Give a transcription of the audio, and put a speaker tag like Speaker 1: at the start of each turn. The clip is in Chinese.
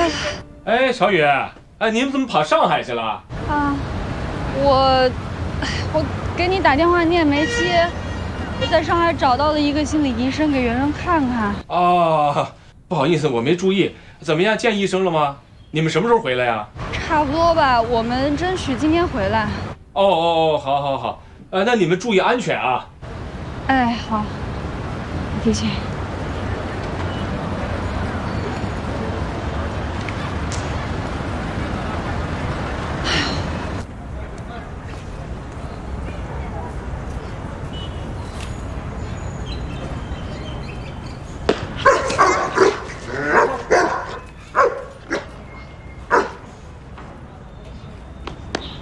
Speaker 1: 来了。
Speaker 2: 哎，小雨，哎，您怎么跑上海去了？
Speaker 1: 啊，我给你打电话你也没接，我在上海找到了一个心理医生，给圆圆看看。
Speaker 2: 哦，不好意思，我没注意。怎么样，见医生了吗？你们什么时候回来呀？
Speaker 1: 差不多吧，我们争取今天回来。
Speaker 2: 哦，好好好，那你们注意安全啊。
Speaker 1: 哎，好，的确。